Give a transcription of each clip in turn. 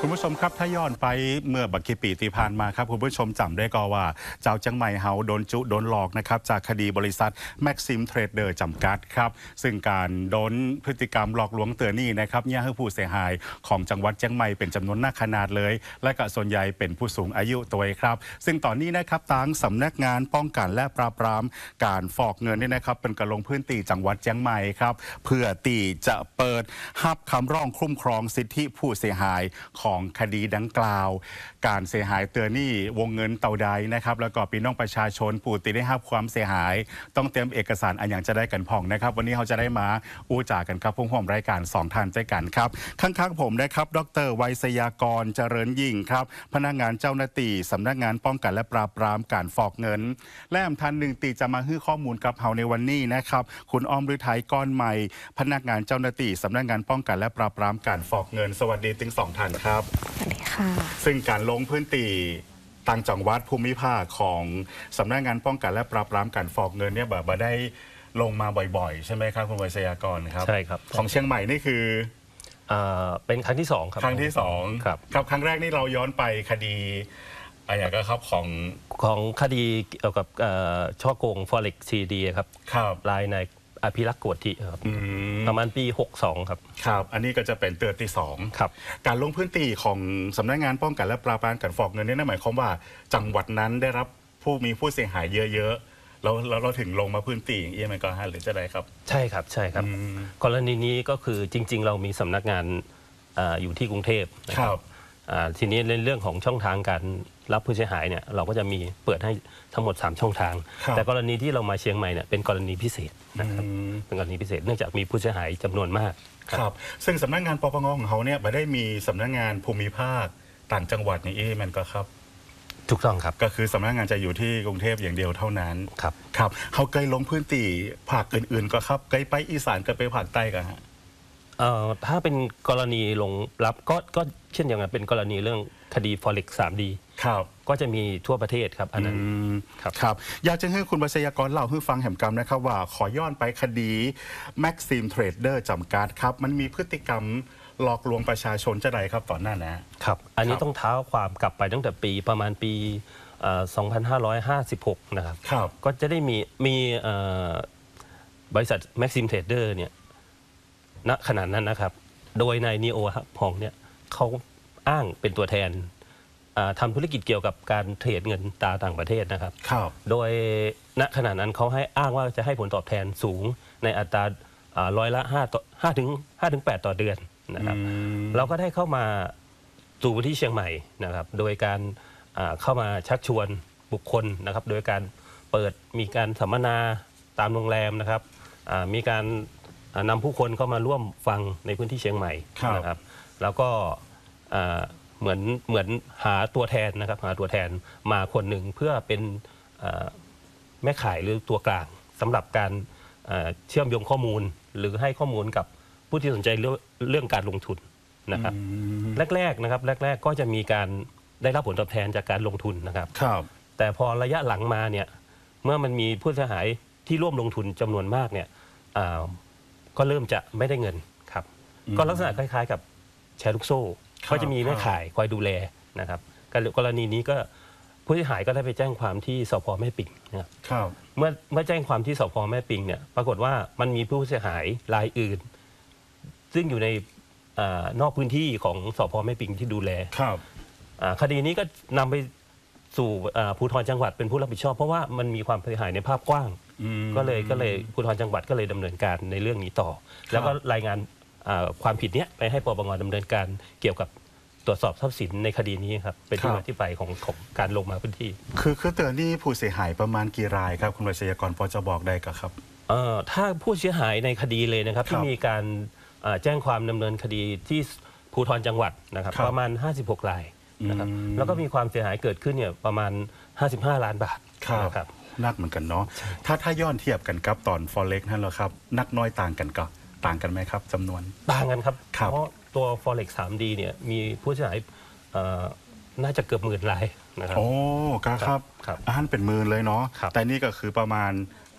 คุณผู้ชมครับถ้าย้อนไปเมื่อบักกี่ปีที่ผ่านมาครับคุณผู้ชมจำได้ก็ว่าเจ้าจังไหม่เฮาโดนจุโดนหลอกนะครับจากคดีบริษัทแม็กซิมเทรดเดอร์จำกัดครับซึ่งการโดนพฤติกรรมหลอกลวงเตือนนี่นะครับเนี่ยให้ผู้เสียหายของจังหวัดเชียงใหม่เป็นจำนวนนักขนาดเลยและก็ส่วนใหญ่เป็นผู้สูงอายุตัวครับซึ่งตอนนี้นะครับทางสำนักงานป้องกันและปราบปรามการฟอกเงินนี่นะครับเป็นการลงพื้นที่จังหวัดเชียงใหม่ครับเพื่อตีจะเปิดฮับคำร้องคุ้มครองสิทธิผู้เสียหายของคดีดังกล่าวการเสียหายเตือนนี่วงเงินเต่าใดนะครับแล้วก็พี่น้องประชาชนผู้ติดได้รับความเสียหายต้องเตรียมเอกสารอันอย่างจะได้กันผ่องนะครับวันนี้เขาจะได้มาอู้จ่ากันครับผู้ร่วมรายการ2ท่านด้วยกันครับข้างๆผมนะครับดร.ไวยศยากรเจริญยิ่งครับพนักงานเจ้าหน้าที่สำนักงานป้องกันและปราบปรามการฟอกเงินและท่านหนึ่งตีจะมาให้ข้อมูลกับเฮาในวันนี้นะครับคุณอ้อมฤทัยก้อนใหม่พนักงานเจ้าหน้าที่สำนักงานป้องกันและปราบปรามการฟอกเงินสวัสดีทั้ง2ท่านครับสวัสดีค่ะซึ่งการลงพื้นที่ต่างจังหวัดภูมิภาคของสำนักงานป้องกันและปราบปรามการฟอกเงินเนี่ยแบบได้ลงมาบ่อยๆใช่ไหมครับคุณไวยศยากรครับใช่ครับของเชียงใหม่นี่คือเป็นครั้งที่2ครับครั้งที่2 ครับครั้งแรกนี่เราย้อนไปคดีอะไรก็ครับของคดีเกี่ยวกับช่อโกง Forex 3D ครับรายในอภิรักษ์โกธิครับประมาณปี62ครับครับอันนี้ก็จะเป็นเตือนที่2 ครับการลงพื้นที่ของสำนักงานป้องกันและปราบปรามการฟอกเงินนี่นั่นหมายความว่าจังหวัดนั้นได้รับผู้เสียหายเยอะๆแล้วเราถึงลงมาพื้นที่อย่างนี้มันก็หรือจะได้ครับใช่ครับใช่ครับกรณีนี้ก็คือจริงๆเรามีสำนักงานอยู่ที่กรุงเทพนะครับทีนี้ในเรื่องของช่องทางการรับผู้เสียหายเนี่ยเราก็จะมีเปิดให้ทั้งหมด3ช่องทางแต่กรณีที่เรามาเชียงใหม่เนี่ยเป็นกรณีพิเศษนะครับเป็นกรณีพิเศษเนื่องจากมีผู้เสียหายจำนวนมากครับซึ่งสำนักงานปปงของเขาเนี่ยไม่ได้มีสำนักงานภูมิภาคต่างจังหวัดนี่มันก็ครับถูกต้องครับก็คือสำนักงานจะอยู่ที่กรุงเทพอย่างเดียวเท่านั้นครับครับเขาเคยลงพื้นที่ภาคอื่นๆก็ครับเคยไปอีสานก็ไปภาคใต้กันฮะถ้าเป็นกรณีลงรับก็เช่นอย่างนั้นเป็นกรณีเรื่องคดี Forex 3D ครับก็จะมีทั่วประเทศครับอันนั้นครับอยากจะให้คุณไวยศยากรเล่าให้ฟังแหมกรรมนะครับว่าขอย้อนไปคดี Maxim Trader จำกัดครับมันมีพฤติกรรมหลอกลวงประชาชนจะใดครับต่อหน้านะครับอันนี้ต้องเท้าความกลับไปตั้งแต่ประมาณปี 2556 นะครับก็จะได้มีบริษัท Maxim Trader เนี่ยณขณะนั้นนะครับโดยนายนีโอพองเนี่ยเขาอ้างเป็นตัวแทนทำธุรกิจเกี่ยวกับการเทรดเงินตราต่างประเทศนะครับโดยณขณะนั้นเขาให้อ้างว่าจะให้ผลตอบแทนสูงในอัตราร้อยละ5 ถึง 8 ต่อเดือนนะครับเราก็ได้เข้ามาสู่ที่เชียงใหม่นะครับโดยการเข้ามาชักชวนบุคคลนะครับโดยการมีการสัมมนาตามโรงแรมนะครับมีการนำผู้คนเข้ามาร่วมฟังในพื้นที่เชียงใหม่นะครับแล้วก็เหมือนหาตัวแทนนะครับหาตัวแทนมาคนหนึ่งเพื่อเป็นแม่ข่ายหรือตัวกลางสำหรับการเชื่อมโยงข้อมูลหรือให้ข้อมูลกับผู้ที่สนใจเรื่องการลงทุนนะครับแรกๆก็จะมีการได้รับผลตอบแทนจากการลงทุนนะครับแต่พอระยะหลังมาเนี่ยเมื่อมันมีผู้เสียหายที่ร่วมลงทุนจำนวนมากเนี่ยก็เริ่มจะไม่ได้เงินครับก็ลักษณะคล้ายๆกับแชร์ลูกโซ่ก็จะมีแม่ข่ายคอยดูแลนะครับกรณีนี้ก็ผู้เสียหายก็ได้ไปแจ้งความที่สพ.แม่ปิงนะครับเมื่อแจ้งความที่สพ.แม่ปิงเนี่ยปรากฏว่ามันมีผู้เสียหายรายอื่นซึ่งอยู่ในนอกพื้นที่ของสพ.แม่ปิงที่ดูแลคดีนี้ก็นำไปสู่ภูธรจังหวัดเป็นผู้รับผิดชอบเพราะว่ามันมีความเสียหายในภาพกว้างก็เลยภูธรจังหวัดก็เลยดำเนินการในเรื่องนี้ต่อแล้วก็รายงานความผิดเนี้ยไปให้ปปง.ดำเนินการเกี่ยวกับตรวจสอบทรัพย์สินในคดีนี้ครับเป็นที่มาที่ไปของการลงมาพื้นที่คือเตือนนี่ผู้เสียหายประมาณกี่รายครับคุณไวยศยากรพอจะบอกได้ครับถ้าผู้เสียหายในคดีเลยนะครับที่มีการแจ้งความดำเนินคดีที่ภูธรจังหวัดนะครับประมาณ56รายนะครับแล้วก็มีความเสียหายเกิดขึ้นเนี่ยประมาณ55 ล้านบาทนะครับนักเหมือนกันเนาะถ้าย้อนเทียบกันครับตอน Forex นั่นเหรอครับนักน้อยต่างกันไหมครับจำนวนต่างกันครับเพราะตัว Forex 3D เนี่ยมีผู้เสียหายน่าจะเกือบ10,000 รายนะครับโอ้ครับอันเป็น10,000เลยเนาะแต่นี่ก็คือประมาณ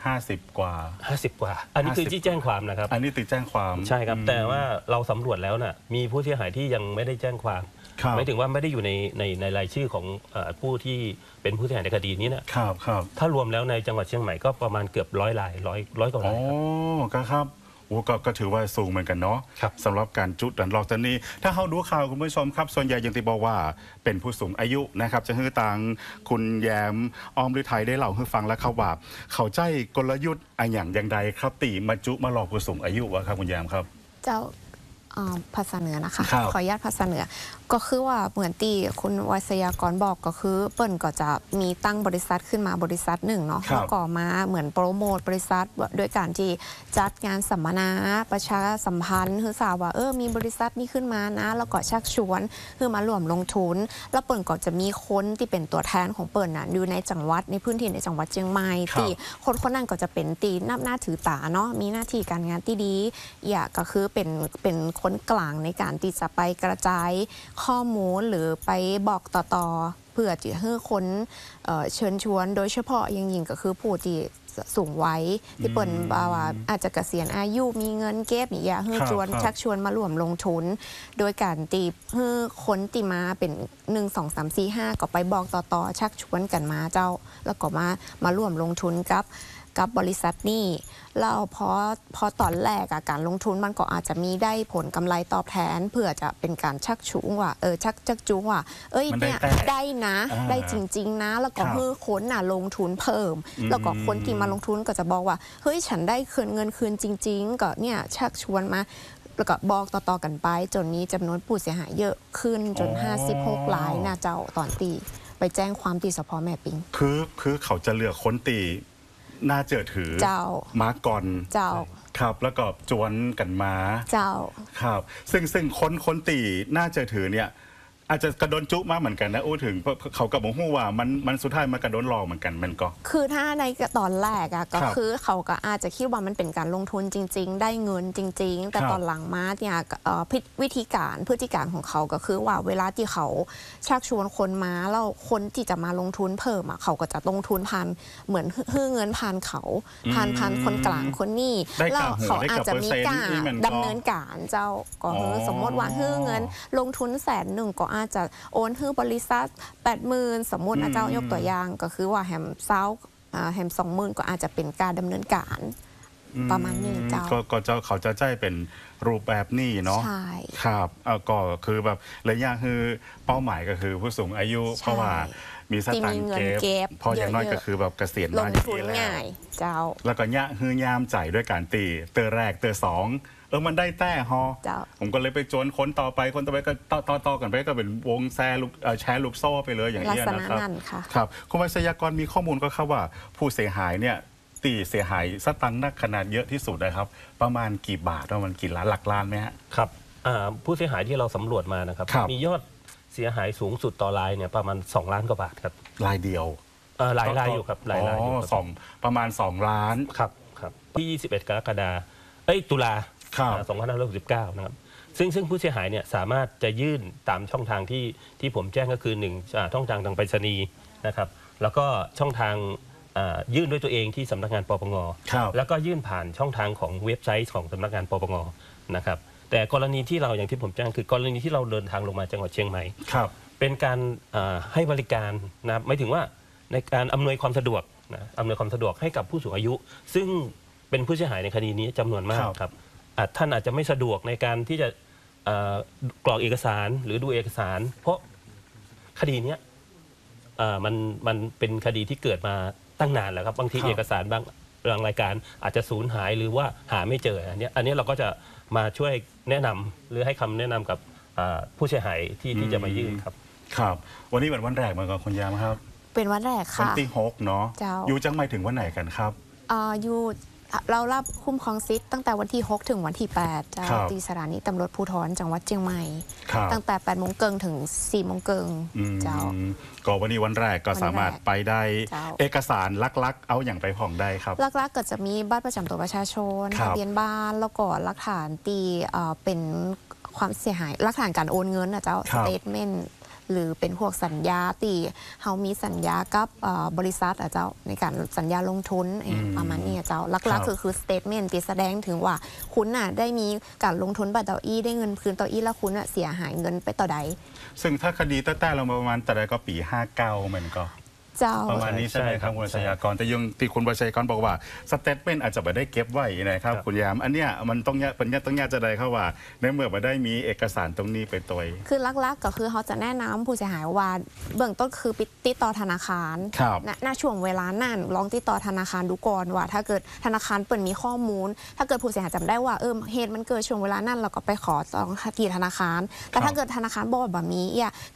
50 กว่า 50 กว่า อันนี้คือที่แจ้งความนะครับอันนี้ติดแจ้งความใช่ครับแต่ว่าเราสำรวจแล้วน่ะมีผู้เสียหายที่ยังไม่ได้แจ้งความครับหมายถึงว่าไม่ได้อยู่ในรายชื่อของผู้ที่เป็นผู้เสียหายในคดีนี้เนี่ยครับครับถ้ารวมแล้วในจังหวัดเชียงใหม่ก็ประมาณเกือบ100 รายร้อยกว่าอ๋อรายครับครับโอ้ก็ถือว่าสูงเหมือนกันเนาะครับสำหรับการจุดดันหลอกตอนนี้ ถ้าเขาดูข่าวคุณผู้ชมครับ ส่วนใหญ่ยังติบอกว่าเป็นผู้สูงอายุนะครับ จะฮือตังคุณแยมออมฤทัยได้เล่าให้ฟังแล้วเขาว่าเขาใจกลยุทธ์อะไรอย่างใดครับตีมาจุมาหลอกผู้สูงอายุวะครับคุณแยมครับเจ้าภาษาเหนือนะคะครับขออนุญาตภาษาเหนือก็คือว่าเหมือนตีคุณวัศยากรบอกก็คือเปิ้ลก็จะมีตั้งบริษัทขึ้นมาบริษัทหนึ่งเนาะครับแล้วก็มาเหมือนโปรโมทบริษัทด้วยการที่จัดงานสัมมนาประชาสัมพันธ์คือสาวว่ามีบริษัทนี้ขึ้นมานะแล้วก็ชักชวนคือมาร่วมลงทุน แล้วเปิ้ลก็จะมีคนที่เป็นตัวแทนของเปิ้ลน่ะอยู่ในจังหวัดในพื้นที่ในจังหวัดเชียงใหม่ครับที่คนนั้นก็จะเป็นตีนับหน้าถือตาเนาะมีหน้าที่การงานที่ดีอย่าก็คือเป็นคนกลางในการที่จะไปกระจายข้อมูลหรือไปบอกต่อๆเพื่อจะให้คนเชิญชวนโดยเฉพาะอย่างยิ่งก็คือผู้ที่สูงวัยที่เปิ่นว่าอาจจะเกษียณอายุมีเงินเก็บอย่างเงี้ยให้ชวนครับชักชวนมาร่วมลงทุน โดยการตีให้คนที่มาเป็น1 2 3 4 5ก็ไปบอกต่อๆชักชวนกันมาเจ้าแล้วก็มาร่วมลงทุนกับบริษัทนี่แล้วพอตอนแรกการลงทุนมันก็อาจจะมีได้ผลกำไรตอบแทนเพื่อจะเป็นการชักชูงว่าชักจูงว่ามันเนี่ยได้ได้นะ ได้จริงๆนะแล้วก็ครับเพื่อคนลงทุนเพิ่ม แล้วก็คนที่มาลงทุนก็จะบอกว่าเฮ้ยฉันได้คืนเงินคืนจริง ๆ ก็เนี่ยชักชวนมาแล้วก็บอกต่อๆกันไปจนมีจำนวนผู้เสียหายเยอะขึ้นจน 56 รายนะเจ้าตอนตีไปแจ้งความที่สพแม่ปิงคือเขาจะเลือกคนตีน่าเจอถือเจ้ามาก่อนเจ้าครับ แล้วก็จวนกันมาเจ้าครับซึ่งคนตีน่าเจอถือเนี่ยอาจจะกระโดนจุมากเหมือนกันนะอู้ถึงเพราะเขากับผมพูดว่ามันสุดท้ายมันกระโดนหลอกเหมือนกันมันก็คือถ้าในตอนแรกก็ครับคือเขาก็อาจจะคิดว่ามันเป็นการลงทุนจริง ๆ ได้เงินจริง ๆ แต่ครับตอนหลังมาเนี่ยวิธีการพฤติการของเขาก็คือว่าเวลาที่เขาชักชวนคนมาแล้วคนที่จะมาลงทุนเพิ่มเขาก็จะลงทุนผ่านเหมือนฮื้อเงินผ่านเขาผ่านคนกลางคนนี้ได้แล้กะวหัวเขาได้อาจกะจะเปอร์มีเซ็นต์การนี่มันก็ดำเนินการเจ้าก็คือสมมติว่าฮื้อเงินลงทุน100,000ก็อาจจะโอนฮื้อบริษัท 80,000 สมมตินะเจ้ายกตัวอย่างก็คือว่าแฮมแฮม20,000 ก็อาจจะเป็นการดำเนินการประมาณนี้เจ้าก็เจ้าเขาจะใจเป็นรูปแบบนี้เนาะใช่ครับก็คือแบบระยะคือเป้าหมายก็คือผู้สูงอายุใช่เพราะว่ามีสที่ตังมีค์เงินเก็เก็บบ พออย่างน้อยเยอะๆก็คือแบบเกษียณลมาง อย่างทุนนี้แล้วง่ายเจ้าแล้วก็ยะคือยามจ่ายด้วยการตีเตอแรกเตอสองมันได้แต่ฮอเจ้าผมก็เลยไปจวนคนต่อไปคนต่อไปก็ต่อกันไปก็เป็นวงแชร์ลูกโซ่ไปเลยอย่างลักนี้ยษณะนะครับนั้นค่ะครับคุณวัชยากรมีข้อมูลก็ครับว่าผู้เสียหายเนี่ยตีเสียหายสตังค์นักขนาดเยอะที่สุดนะครับ ประมาณกี่บาทประมาณกี่ล้านหลักล้านไหมฮะครับผู้เสียหายที่เราสำรวจมานะครับครับมียอดเสียหายสูงสุดต่อรายเนี่ยประมาณ2 ล้านกว่าบาทครับรายเดียวหลายรายอยู่ครับหลายรายอยู่ครับสองประมาณ 2 ล้านครับที่21 กรกฎาคมตุลาครับ 2569นะครับซึ่งผู้เสียหายเนี่ยสามารถจะยื่นตามช่องทางที่ผมแจ้งก็คือ1ช่องทางทางไปรษณีย์นะครับแล้วก็ช่องทางยื่นด้วยตัวเองที่สำนักงานปปงครับแล้วก็ยื่นผ่านช่องทางของเว็บไซต์ของสำนักงานปปงนะครับแต่กรณีที่เราอย่างที่ผมแจ้งคือกรณีที่เราเดินทางลงมาจังหวัดเชียงใหม่ครับเป็นการให้บริการนะหมายถึงว่าในการอำนวยความสะดวกนะอำนวยความสะดวกให้กับผู้สูงอายุ ซึ่งเป็นผู้เสียหายในคดีนี้จำนวนมากครับครับท่านอาจจะไม่สะดวกในการที่จะกรอกเอกสารหรือดูเอกสาร เพราะคดีเนี้ยมันเป็นคดีที่เกิดมาตั้งนานแล้วครับบางทีครับเอกสารบางรายการอาจจะสูญหายหรือว่าหาไม่เจออันนี้เราก็จะมาช่วยแนะนำหรือให้คำแนะนำกับผู้เสียหายที่จะมายื่นครับครับ วันนี้เป็นวันแรกเหมือนกับคุณยามครับเป็นวันแรกวันค่ะที่6เนาะเจ้าอยู่จังไม่ถึงวันไหนกันครับอยู่เรารับคุ้มครองสิทธิ์ตั้งแต่วันที่ 6 ถึงวันที่ 8เจ้าครับที่สถานีตำรวจภูธรจังหวัดเชียงใหม่ครับตั้งแต่ 8 โมงเกิงถึง 4 โมงเกิงเจ้าก็วันนี้วันแรกก็สามารถไปได้เจ้าเอกสารลักๆ เอาอย่างไปผ่องได้ครับลักๆก็จะมีบัตรประจำตัวประชาชนครับทะเบียนบ้านแล้วก็หลักฐานตีเป็นความเสียหายหลักฐานการโอนเงินนะเจ้าครัสบเตทเมนต์หรือเป็นพวกสัญญาที่เขามีสัญญากับบริษัทเจ้าในการสัญญาลงทุนประมาณนี้เจ้าลักๆคือสเตทเมนต์ที่แสดงถึงว่าคุณน่ะได้มีการลงทุนบัตรต่ออีได้เงินคืนต่ออีแล้วคุณน่ะเสียหายเงินไปต่อใดซึ่งถ้าคดีแต่เรามาประมาณแต่ใดก็ปี59เหมือนก็เจ้าประมาณนี้ใช่ไหมครับคุณชัยกรแต่ยังที่คุณชัยกรบอกว่าสเตทเมนต์อาจจะไม่ได้เก็บไว้นะครับคุณยามอันเนี้ยมันต้องต้องแยกจะได้เข้าว่าในเมื่อไม่ได้มีเอกสารตรงนี้ไปตัวคือลักๆก็คือเขาจะแนะนำผู้เสียหายว่าเบื้องต้นคือติดต่อธนาคารณช่วงเวลานั้นลองติดต่อธนาคารดูก่อนว่าถ้าเกิดธนาคารเปิดมีข้อมูลถ้าเกิดผู้เสียหายจำได้ว่าเหตุมันเกิดช่วงเวลานั้นเราก็ไปขอจองที่ธนาคารแต่ถ้าเกิดธนาคารบอกว่าแบบนี้